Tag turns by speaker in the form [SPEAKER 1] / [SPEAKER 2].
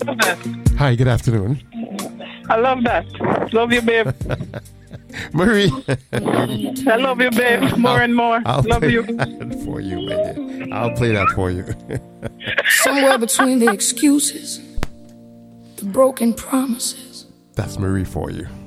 [SPEAKER 1] love that.
[SPEAKER 2] Hi, good afternoon.
[SPEAKER 1] I love that. Love you, babe.
[SPEAKER 2] Marie.
[SPEAKER 1] I love you, babe. More and more.
[SPEAKER 2] I'll
[SPEAKER 1] Love
[SPEAKER 2] play
[SPEAKER 1] you.
[SPEAKER 2] that for you, my dear. I'll play that for you.
[SPEAKER 3] Somewhere between the excuses, the broken promises.
[SPEAKER 2] That's Marie for you.